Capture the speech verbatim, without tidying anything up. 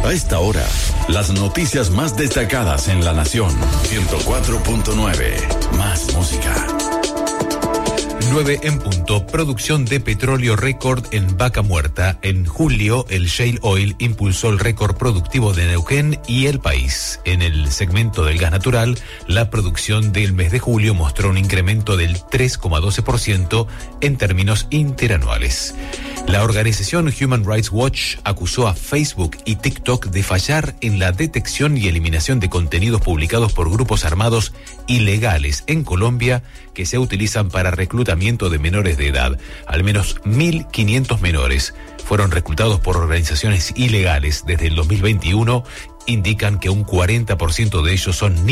A esta hora, las noticias más destacadas en La Nación. ciento cuatro punto nueve. Más música. nueve en punto. Producción de petróleo récord en Vaca Muerta. En julio, el Shale Oil impulsó el récord productivo de Neuquén y el país. En el segmento del gas natural, la producción del mes de julio mostró un incremento del tres coma doce por ciento en términos interanuales. La organización Human Rights Watch acusó a Facebook y TikTok de fallar en la detección y eliminación de contenidos publicados por grupos armados ilegales en Colombia que se utilizan para reclutamiento de menores de edad. Al menos mil quinientos menores fueron reclutados por organizaciones ilegales desde el dos mil veintiuno. Indican que un cuarenta por ciento de ellos son niños.